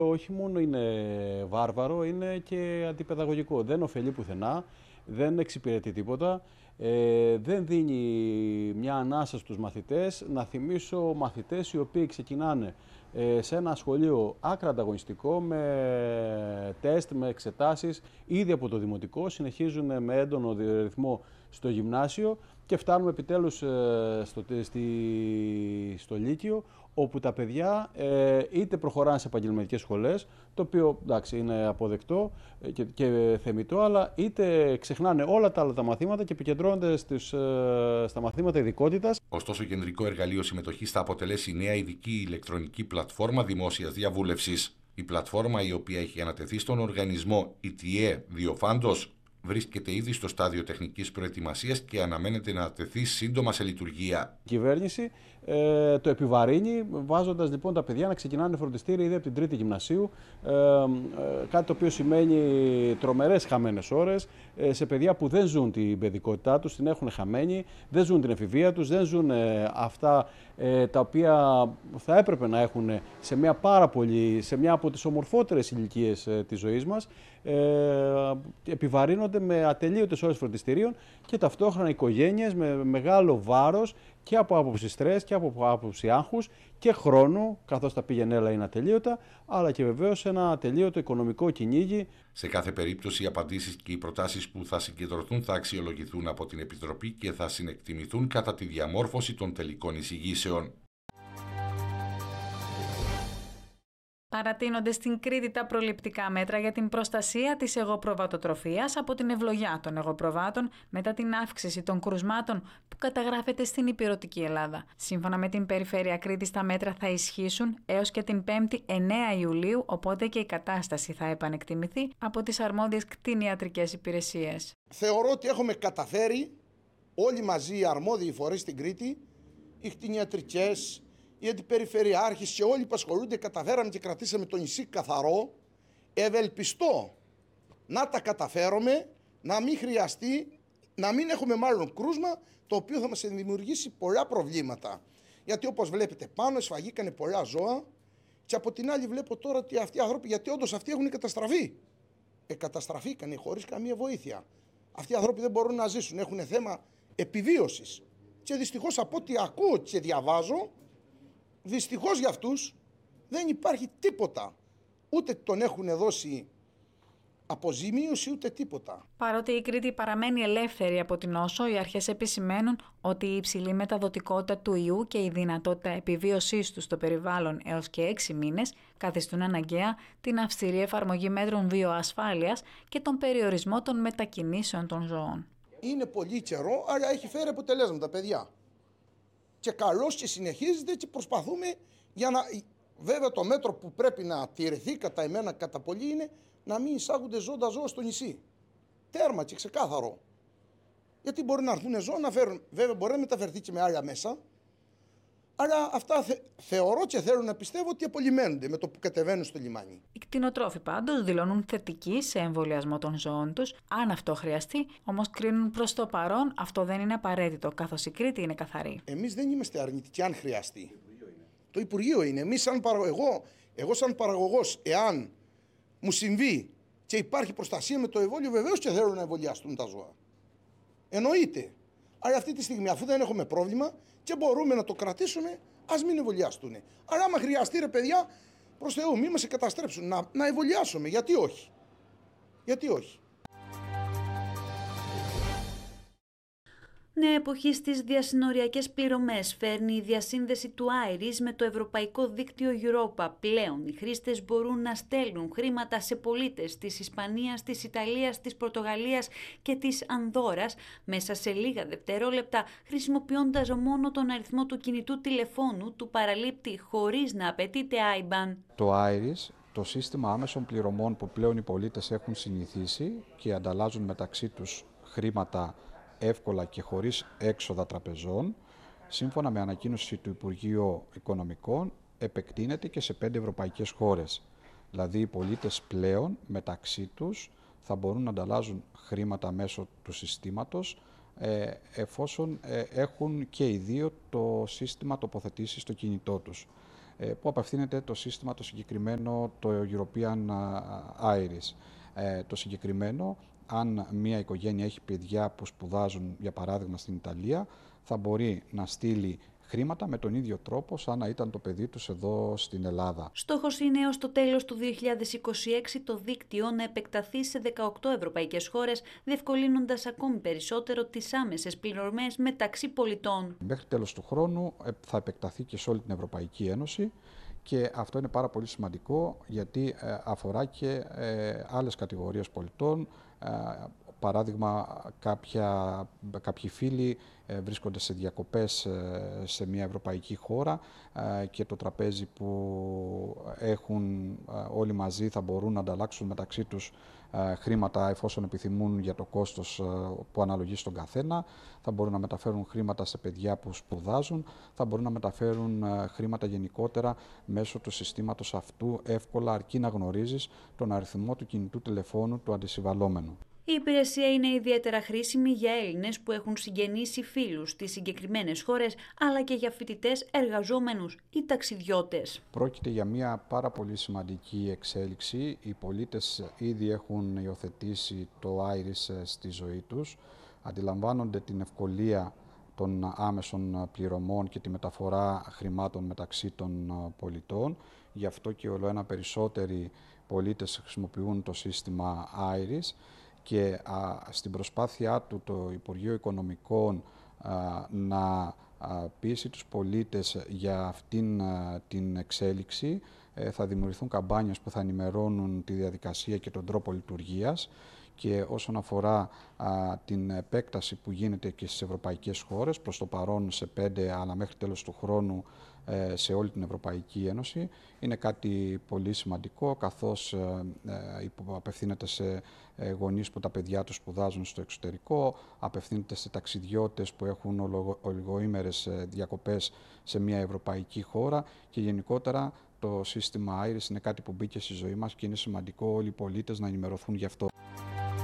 Όχι μόνο είναι βάρβαρο, είναι και αντιπαιδαγωγικό. Δεν ωφελεί πουθενά, δεν εξυπηρετεί τίποτα, δεν δίνει μια ανάσα στους μαθητές. Να θυμίσω μαθητές οι οποίοι ξεκινάνε σε ένα σχολείο άκρα ανταγωνιστικό, με τεστ, με εξετάσεις, ήδη από το δημοτικό, συνεχίζουν με έντονο ρυθμό στο γυμνάσιο και φτάνουμε επιτέλους στο Λύκειο, όπου τα παιδιά είτε προχωράνε σε επαγγελματικές σχολές, το οποίο εντάξει είναι αποδεκτό και θεμιτό, αλλά είτε ξεχνάνε όλα τα άλλα τα μαθήματα και επικεντρώνονται στα μαθήματα ειδικότητας. Ωστόσο, κεντρικό εργαλείο συμμετοχής θα αποτελέσει η νέα ειδική ηλεκτρονική πλατφόρμα δημόσιας διαβούλευσης. Η πλατφόρμα, η οποία έχει ανατεθεί στον οργανισμό ΙΤΙΕ Διοφάντος, βρίσκεται ήδη στο στάδιο τεχνικής προετοιμασίας και αναμένεται να τεθεί σύντομα σε λειτουργία. Η κυβέρνηση το επιβαρύνει, βάζοντας λοιπόν τα παιδιά να ξεκινάνε φροντιστήρια ήδη από την τρίτη γυμνασίου, κάτι το οποίο σημαίνει τρομερές χαμένες ώρες σε παιδιά που δεν ζουν την παιδικότητά τους, την έχουν χαμένη, δεν ζουν την εφηβεία τους, δεν ζουν αυτά τα οποία θα έπρεπε να έχουν σε μια από τις ομορφότερες ηλικίες της ζωής μας. Επιβαρύνονται με ατελείωτες ώρες φροντιστηρίων και ταυτόχρονα οικογένειες με μεγάλο βάρος και από άποψη στρες και από άποψη άγχους και χρόνου, καθώς τα πήγαινε έλα είναι ατελείωτα, αλλά και βεβαίως ένα ατελείωτο οικονομικό κυνήγι. Σε κάθε περίπτωση, οι απαντήσεις και οι προτάσεις που θα συγκεντρωθούν θα αξιολογηθούν από την Επιτροπή και θα συνεκτιμηθούν κατά τη διαμόρφωση των τελικών εισηγήσεων. Παρατείνονται στην Κρήτη τα προληπτικά μέτρα για την προστασία της εγωπροβατοτροφίας από την ευλογιά των εγωπροβάτων μετά την αύξηση των κρουσμάτων που καταγράφεται στην ηπειρωτική Ελλάδα. Σύμφωνα με την Περιφέρεια Κρήτης, τα μέτρα θα ισχύσουν έως και την 5η 9 Ιουλίου, οπότε και η κατάσταση θα επανεκτιμηθεί από τις αρμόδιες κτηνιατρικές υπηρεσίες. Θεωρώ ότι έχουμε καταφέρει όλοι μαζί οι αρμόδιοι φορείς στην Κρήτη, οι κτηνιατρικές, οι αντιπεριφερειάρχες και όλοι που ασχολούνται, καταφέραμε και κρατήσαμε το νησί καθαρό. Ευελπιστώ να τα καταφέρουμε, να μην χρειαστεί, να μην έχουμε μάλλον κρούσμα, το οποίο θα μας δημιουργήσει πολλά προβλήματα. Γιατί όπως βλέπετε πάνω σφαγήκανε πολλά ζώα και από την άλλη βλέπω τώρα ότι αυτοί οι άνθρωποι, γιατί όντως αυτοί έχουν καταστραφεί. Καταστραφήκανε χωρίς καμία βοήθεια. Αυτοί οι άνθρωποι δεν μπορούν να ζήσουν, έχουν θέμα επιβίωσης. Και δυστυχώς από ό,τι ακούω και διαβάζω, δυστυχώς για αυτούς δεν υπάρχει τίποτα. Ούτε τον έχουν δώσει αποζημίωση ούτε τίποτα. Παρότι η Κρήτη παραμένει ελεύθερη από την νόσο, οι αρχές επισημαίνουν ότι η υψηλή μεταδοτικότητα του ιού και η δυνατότητα επιβίωσής του στο περιβάλλον έως και 6 μήνες καθιστούν αναγκαία την αυστηρή εφαρμογή μέτρων βιοασφάλειας και τον περιορισμό των μετακινήσεων των ζώων. Είναι πολύ καιρό, αλλά έχει φέρει αποτελέσματα, παιδιά. Και καλώς και συνεχίζεται και προσπαθούμε για να... Βέβαια το μέτρο που πρέπει να τηρηθεί κατά εμένα κατά πολύ είναι να μην εισάγονται ζώντα ζώα στο νησί. Τέρμα και ξεκάθαρο. Γιατί μπορεί να έρθουν ζώα να φέρουν. Βέβαια μπορεί να μεταφερθεί και με άλλα μέσα. Αλλά αυτά θεωρώ και θέλω να πιστεύω ότι απολυμμένονται με το που κατεβαίνουν στο λιμάνι. Οι κτηνοτρόφοι πάντως δηλώνουν θετικοί σε εμβολιασμό των ζώων τους, αν αυτό χρειαστεί, όμως κρίνουν προς το παρόν αυτό δεν είναι απαραίτητο, καθώς η Κρήτη είναι καθαρή. Εμείς δεν είμαστε αρνητικοί αν χρειαστεί. Το Υπουργείο είναι. Εμείς εγώ σαν παραγωγός, εάν μου συμβεί και υπάρχει προστασία με το εμβόλιο, βεβαίως και θέλω να εμβολιαστούν τα ζώα. Εννοείται. Αλλά αυτή τη στιγμή, αφού δεν έχουμε πρόβλημα και μπορούμε να το κρατήσουμε, ας μην εμβολιαστούν. Αλλά άμα χρειαστεί, ρε παιδιά, προς Θεού, μην μας καταστρέψουν. Να εμβολιάσουμε. Γιατί όχι. Γιατί όχι. Νέα εποχή στις διασυνοριακές πληρωμές φέρνει η διασύνδεση του Iris με το Ευρωπαϊκό Δίκτυο Europa. Πλέον οι χρήστες μπορούν να στέλνουν χρήματα σε πολίτες της Ισπανίας, της Ιταλίας, της Πορτογαλίας και της Ανδόρας μέσα σε λίγα δευτερόλεπτα, χρησιμοποιώντας μόνο τον αριθμό του κινητού τηλεφώνου του παραλήπτη χωρίς να απαιτείται IBAN. Το Iris, το σύστημα άμεσων πληρωμών που πλέον οι πολίτες έχουν συνηθίσει και ανταλλάζουν μεταξύ τους χρήματα εύκολα και χωρίς έξοδα τραπεζών, σύμφωνα με ανακοίνωση του Υπουργείου Οικονομικών, επεκτείνεται και σε 5 ευρωπαϊκές χώρες. Δηλαδή οι πολίτες πλέον μεταξύ τους θα μπορούν να ανταλλάζουν χρήματα μέσω του συστήματος, εφόσον έχουν και οι δύο το σύστημα τοποθετήσει στο κινητό τους. που απευθύνεται το σύστημα το συγκεκριμένο, το European Iris. Το συγκεκριμένο, αν μια οικογένεια έχει παιδιά που σπουδάζουν, για παράδειγμα στην Ιταλία, θα μπορεί να στείλει χρήματα με τον ίδιο τρόπο σαν να ήταν το παιδί τους εδώ στην Ελλάδα. Στόχος είναι έως το τέλος του 2026 το δίκτυο να επεκταθεί σε 18 ευρωπαϊκές χώρες, διευκολύνοντας ακόμη περισσότερο τις άμεσες πληρωμές μεταξύ πολιτών. Μέχρι τέλος του χρόνου θα επεκταθεί και σε όλη την Ευρωπαϊκή Ένωση. Και αυτό είναι πάρα πολύ σημαντικό γιατί αφορά και άλλες κατηγορίες πολιτών. Παράδειγμα, κάποιοι φίλοι βρίσκονται σε διακοπές σε μια ευρωπαϊκή χώρα και το τραπέζι που έχουν όλοι μαζί θα μπορούν να ανταλλάξουν μεταξύ τους χρήματα εφόσον επιθυμούν για το κόστος που αναλογεί στον καθένα. Θα μπορούν να μεταφέρουν χρήματα σε παιδιά που σπουδάζουν, θα μπορούν να μεταφέρουν χρήματα γενικότερα μέσω του συστήματος αυτού εύκολα, αρκεί να γνωρίζεις τον αριθμό του κινητού τηλεφώνου του αντισυμβαλόμενου. Η υπηρεσία είναι ιδιαίτερα χρήσιμη για Έλληνες που έχουν συγγενείς ή φίλους στις συγκεκριμένες χώρες, αλλά και για φοιτητές, εργαζόμενους ή ταξιδιώτες. Πρόκειται για μια πάρα πολύ σημαντική εξέλιξη. Οι πολίτες ήδη έχουν υιοθετήσει το Iris στη ζωή τους, αντιλαμβάνονται την ευκολία των άμεσων πληρωμών και τη μεταφορά χρημάτων μεταξύ των πολιτών. Γι' αυτό και ολοένα περισσότεροι πολίτες χρησιμοποιούν το σύστημα Iris. Και στην προσπάθειά του το Υπουργείο Οικονομικών να πείσει τους πολίτες για αυτήν την εξέλιξη θα δημιουργηθούν καμπάνιες που θα ενημερώνουν τη διαδικασία και τον τρόπο λειτουργίας και όσον αφορά την επέκταση που γίνεται και στις ευρωπαϊκές χώρες, προς το παρόν σε 5 αλλά μέχρι τέλος του χρόνου σε όλη την Ευρωπαϊκή Ένωση, είναι κάτι πολύ σημαντικό καθώς απευθύνεται σε γονείς που τα παιδιά τους σπουδάζουν στο εξωτερικό, απευθύνεται σε ταξιδιώτες που έχουν ολιγοήμερες διακοπές σε μια ευρωπαϊκή χώρα και γενικότερα το σύστημα Iris είναι κάτι που μπήκε στη ζωή μας και είναι σημαντικό όλοι οι πολίτες να ενημερωθούν γι' αυτό.